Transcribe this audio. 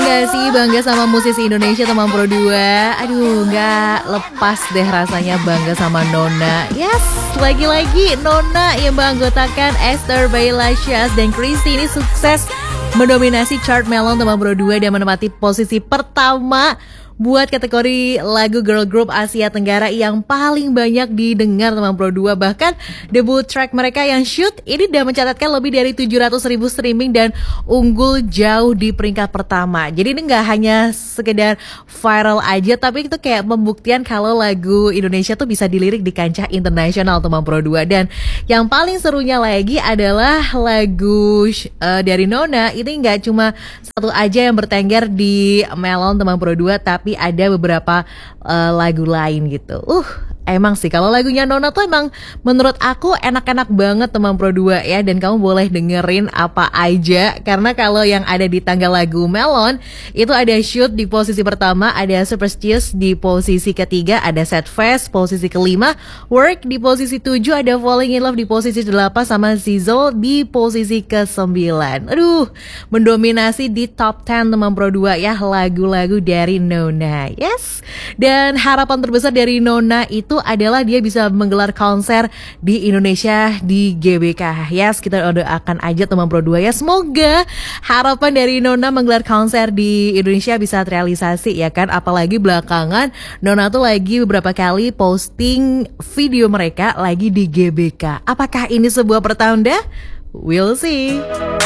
gak sih bangga sama musisi Indonesia teman Pro 2? Aduh, gak lepas deh rasanya bangga sama Nona. Yes, lagi-lagi Nona yang menganggotakan Esther, Bella, Syaz, dan Christy ini sukses mendominasi chart Melon teman Pro 2 dan menempati posisi pertama buat kategori lagu girl group Asia Tenggara yang paling banyak didengar teman Pro 2. Bahkan debut track mereka yang Shoot ini udah mencatatkan lebih dari 700.000 streaming dan unggul jauh di peringkat pertama. Jadi ini gak hanya sekedar viral aja, tapi itu kayak pembuktian kalau lagu Indonesia tuh bisa dilirik di kancah internasional teman Pro 2. Dan yang paling serunya lagi adalah lagu dari Nona ini gak cuma satu aja yang bertengger di Melon teman Pro 2, tapi ada beberapa lagu lain gitu. Emang sih kalau lagunya Nona tuh emang menurut aku enak-enak banget teman Pro 2 ya. Dan kamu boleh dengerin apa aja, karena kalau yang ada di tangga lagu Melon itu ada Shoot di posisi pertama, ada Superstitious di posisi ketiga, ada Sad Face posisi kelima, Work di posisi 7, ada Falling in Love di posisi 8, sama Zizo di posisi ke-9. Aduh, mendominasi di top 10 teman Pro 2 ya lagu-lagu dari Nona. Yes. Dan harapan terbesar dari Nona itu adalah dia bisa menggelar konser di Indonesia di GBK. Yes, kita doakan aja teman Pro 2 ya. Semoga harapan dari Nona menggelar konser di Indonesia bisa terrealisasi ya kan. Apalagi belakangan Nona tuh lagi beberapa kali posting video mereka lagi di GBK. Apakah ini sebuah pertanda? We'll see.